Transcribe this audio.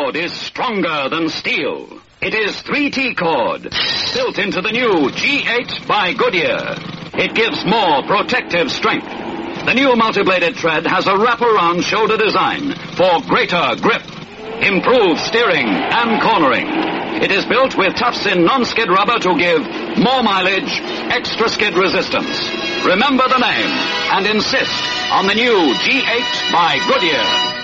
cord is stronger than steel. It is 3T cord, built into the new G8 by Goodyear. It gives more protective strength. The new multibladed tread has a wraparound shoulder design for greater grip, improved steering and cornering. It is built with tufts-in non-skid rubber to give more mileage, extra skid resistance. Remember the name and insist on the new G8 by Goodyear.